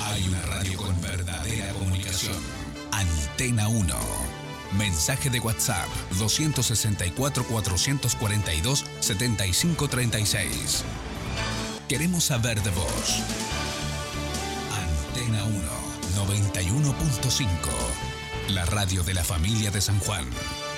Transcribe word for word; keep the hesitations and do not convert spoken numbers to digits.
Hay una radio con verdadera comunicación. Antena uno. Mensaje de WhatsApp dos seis cuatro, cuatro cuatro dos, siete cinco tres seis. Queremos saber de vos. Antena uno, noventa y uno punto cinco. La radio de la familia de San Juan.